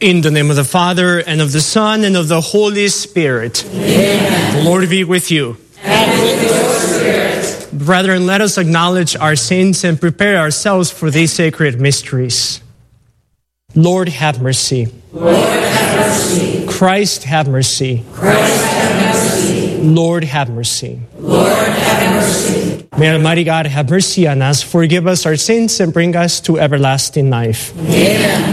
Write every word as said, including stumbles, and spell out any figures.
In the name of the Father, and of the Son, and of the Holy Spirit. Amen. The Lord be with you. And with your spirit. Brethren, let us acknowledge our sins and prepare ourselves for these sacred mysteries. Lord, have mercy. Lord, have mercy. Christ, have mercy. Christ, have mercy. Lord, have mercy. Lord, have mercy. May Almighty God have mercy on us, forgive us our sins, and bring us to everlasting life. Amen.